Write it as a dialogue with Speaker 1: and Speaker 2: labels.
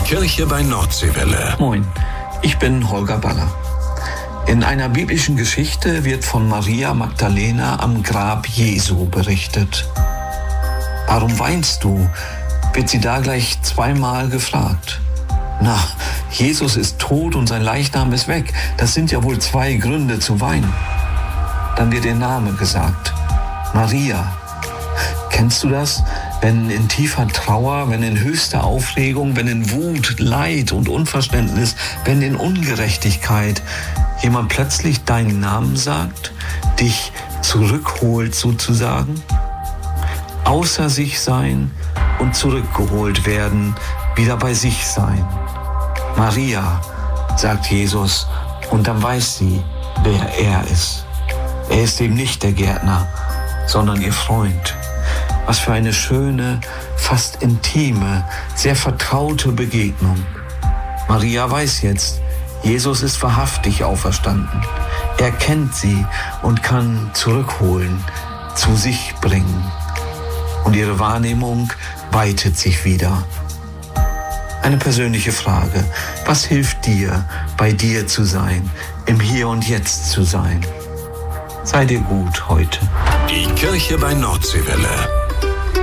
Speaker 1: Kirche bei Nordseewelle.
Speaker 2: Moin, ich bin Holger Baller. In einer biblischen Geschichte wird von Maria Magdalena am Grab Jesu berichtet. Warum weinst du? Wird sie da gleich zweimal gefragt. Na, Jesus ist tot und sein Leichnam ist weg. Das sind ja wohl zwei Gründe zu weinen. Dann wird ihr Name gesagt. Maria. Kennst du das? Wenn in tiefer Trauer, wenn in höchster Aufregung, wenn in Wut, Leid und Unverständnis, wenn in Ungerechtigkeit jemand plötzlich deinen Namen sagt, dich zurückholt sozusagen? Außer sich sein und zurückgeholt werden, wieder bei sich sein. Maria, sagt Jesus, und dann weiß sie, wer er ist. Er ist eben nicht der Gärtner, sondern ihr Freund. Was für eine schöne, fast intime, sehr vertraute Begegnung. Maria weiß jetzt, Jesus ist wahrhaftig auferstanden. Er kennt sie und kann zurückholen, zu sich bringen. Und ihre Wahrnehmung weitet sich wieder. Eine persönliche Frage. Was hilft dir, bei dir zu sein, im Hier und Jetzt zu sein? Sei dir gut heute.
Speaker 1: Die Kirche bei Nordseewelle.